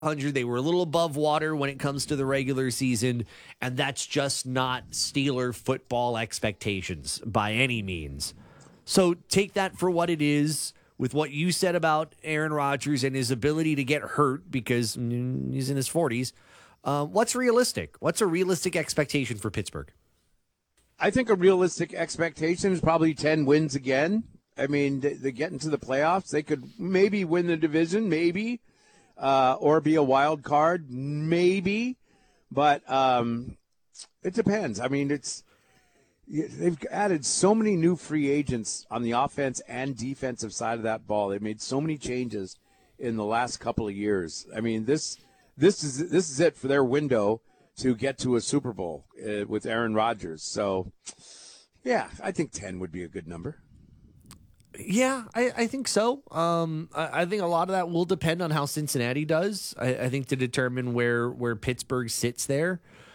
100. They were a little above water when it comes to the regular season, and that's just not Steeler football expectations by any means. So take that for what it is. With what you said about Aaron Rodgers and his ability to get hurt because he's in his 40s, what's realistic? What's a realistic expectation for Pittsburgh? I think a realistic expectation is probably 10 wins again. I mean, they get into the playoffs. They could maybe win the division, maybe, or be a wild card, maybe. But it depends. I mean, they've added so many new free agents on the offense and defensive side of that ball. They've made so many changes in the last couple of years. I mean, this is it for their window to get to a Super Bowl with Aaron Rodgers. So, yeah, I think 10 would be a good number. Yeah, I think so. I think a lot of that will depend on how Cincinnati does. I think to determine where Pittsburgh sits there.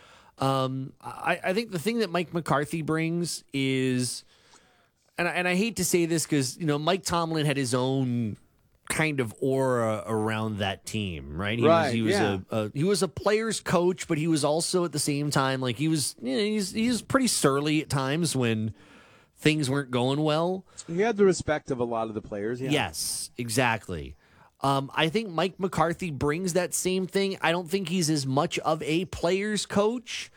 I think the thing that Mike McCarthy brings is, and I hate to say this because Mike Tomlin had his own kind of aura around that team, right? He was a player's coach, but he was also at the same time like he's pretty surly at times when things weren't going well. He had the respect of a lot of the players. Yeah. Yes, exactly. I think Mike McCarthy brings that same thing. I don't think he's as much of a player's coach.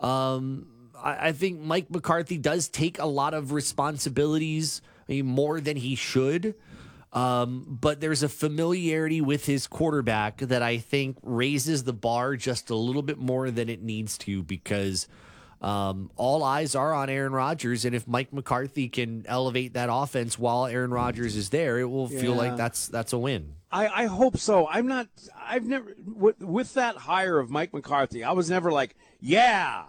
I think Mike McCarthy does take a lot of responsibilities, more than he should. But there's a familiarity with his quarterback that I think raises the bar just a little bit more than it needs to because all eyes are on Aaron Rodgers, and if Mike McCarthy can elevate that offense while Aaron Rodgers is there, it will feel like that's a win. I hope so. I've never, with that hire of Mike McCarthy, I was never like, yeah.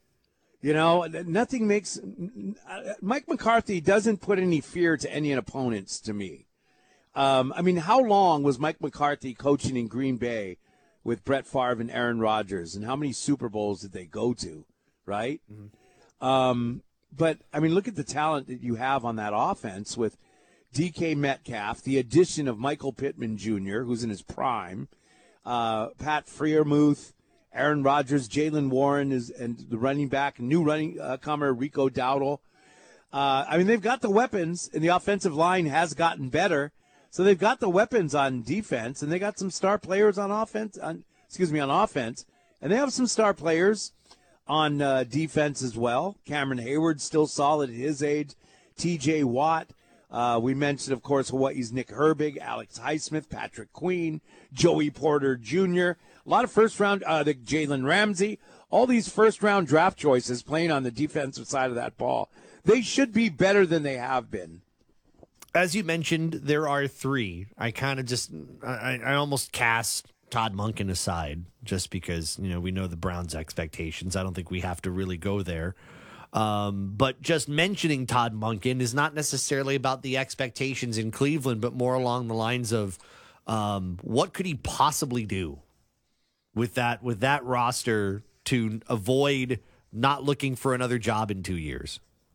Nothing makes, Mike McCarthy doesn't put any fear to any opponents to me. I mean, how long was Mike McCarthy coaching in Green Bay with Brett Favre and Aaron Rodgers, and how many Super Bowls did they go to, right? Mm-hmm. But, I mean, look at the talent that you have on that offense with DK Metcalf, the addition of Michael Pittman Jr., who's in his prime, Pat Freiermuth, Aaron Rodgers, Jaylen Warren and the running back, new running comer Rico Dowdle. I mean, they've got the weapons, and the offensive line has gotten better. So they've got the weapons on defense, and they got some star players on offense. On offense, and they have some star players on defense as well. Cameron Hayward's still solid at his age. T.J. Watt. We mentioned, of course, Hawaii's Nick Herbig, Alex Highsmith, Patrick Queen, Joey Porter Jr. A lot of first-round, Jalen Ramsey. All these first-round draft choices playing on the defensive side of that ball. They should be better than they have been. As you mentioned, there are three. I kind of I almost cast Todd Monken aside just because, we know the Browns' expectations. I don't think we have to really go there. But just mentioning Todd Monken is not necessarily about the expectations in Cleveland, but more along the lines of what could he possibly do with that roster to avoid not looking for another job in 2 years.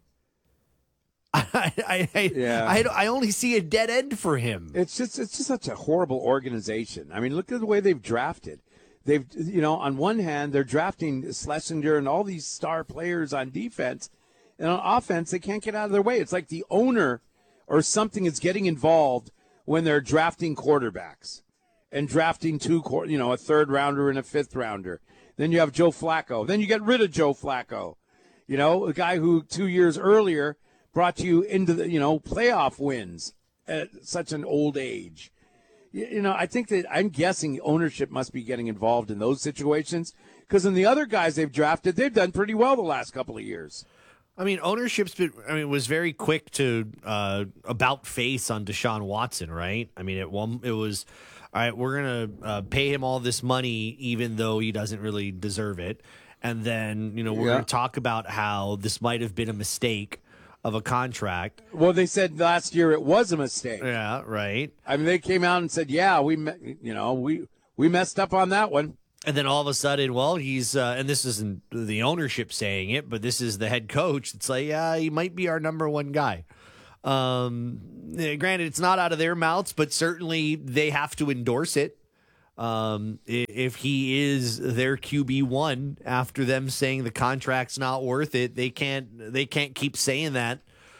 I only see a dead end for him. It's just such a horrible organization. I mean, look at the way they've drafted. They've, on one hand, they're drafting Schlesinger and all these star players on defense, and on offense, they can't get out of their way. It's like the owner or something is getting involved when they're drafting quarterbacks and drafting a third rounder and a fifth rounder. Then you have Joe Flacco. Then you get rid of Joe Flacco, a guy who 2 years earlier brought you into the, playoff wins at such an old age. I think that I'm guessing ownership must be getting involved in those situations because in the other guys they've drafted, they've done pretty well the last couple of years. I mean, was very quick to about face on Deshaun Watson, right? I mean, it was, all right, we're going to pay him all this money even though he doesn't really deserve it. And then, we're going to talk about how this might have been a mistake of a contract. Well, they said last year it was a mistake. Yeah, right. I mean, they came out and said, "Yeah, we messed up on that one." And then all of a sudden, he's and this isn't the ownership saying it, but this is the head coach. It's like, yeah, he might be our number one guy. Granted, it's not out of their mouths, but certainly they have to endorse it. If he is their QB1 after them saying the contract's not worth it, they can't keep saying that.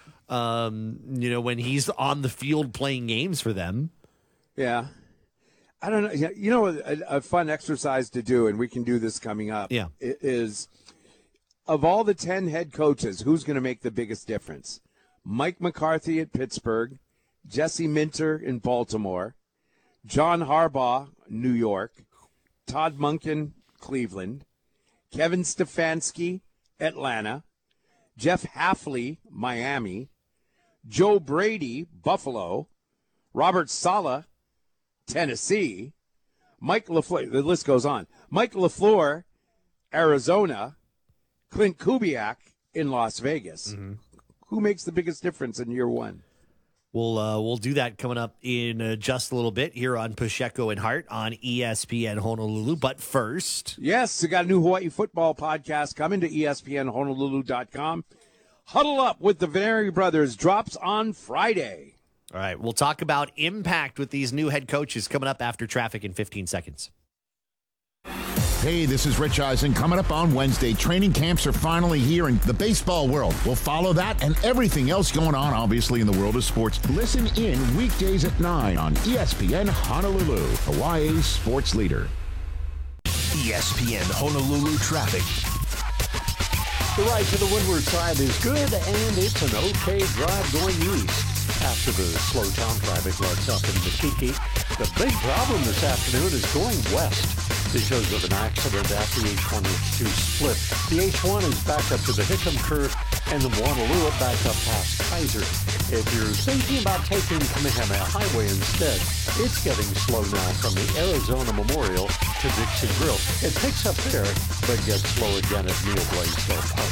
When he's on the field playing games for them. Yeah. I don't know. You know, a fun exercise to do, and we can do this coming up, is of all the 10 head coaches, who's going to make the biggest difference? Mike McCarthy at Pittsburgh, Jesse Minter in Baltimore, John Harbaugh, New York, Todd Monken, Cleveland, Kevin Stefanski, Atlanta, Jeff Hafley, Miami, Joe Brady, Buffalo, Robert Saleh, Tennessee, Mike LaFleur, the list goes on, Mike LaFleur, Arizona, Clint Kubiak in Las Vegas. Mm-hmm. Who makes the biggest difference in year one? We'll do that coming up in just a little bit here on Pacheco and Hart on ESPN Honolulu. But first, yes, we got a new Hawaii football podcast coming to ESPNHonolulu.com. Huddle Up with the Veneri Brothers drops on Friday. All right, we'll talk about impact with these new head coaches coming up after traffic in 15 seconds. Hey, this is Rich Eisen. Coming up on Wednesday, training camps are finally here in the baseball world. We'll follow that and everything else going on, obviously, in the world of sports. Listen in weekdays at 9 on ESPN Honolulu, Hawaii's sports leader. ESPN Honolulu traffic. The ride to the windward side is good, and it's an okay drive going east. After the slow town traffic lets up in Makiki, the big problem this afternoon is going west because of an accident at the H1H2 split. The H1 is back up to the Hickam curve, and the Wanalua back up past Kaiser. If you're thinking about taking Kamehameha Highway instead, it's getting slow now from the Arizona Memorial to Dixie Grill. It picks up there, but gets slow again at Neil Blaisdell Park.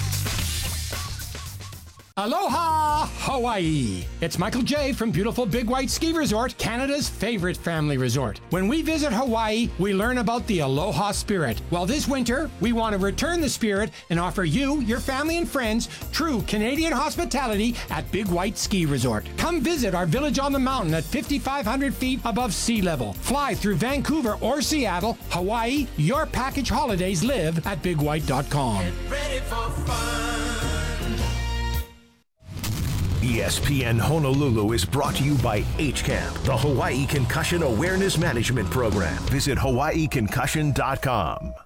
Aloha, Hawaii! It's Michael J. from beautiful Big White Ski Resort, Canada's favorite family resort. When we visit Hawaii, we learn about the Aloha spirit. Well, this winter, we want to return the spirit and offer you, your family and friends, true Canadian hospitality at Big White Ski Resort. Come visit our village on the mountain at 5,500 feet above sea level. Fly through Vancouver or Seattle, Hawaii. Your package holidays live at bigwhite.com. Get ready for fun. ESPN Honolulu is brought to you by HCAMP, the Hawaii Concussion Awareness Management Program. Visit hawaiiconcussion.com.